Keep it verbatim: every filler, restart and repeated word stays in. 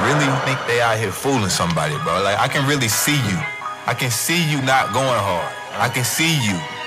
really think they out here fooling somebody, bro. Like, I can really see you. I can see you not going hard. I can see you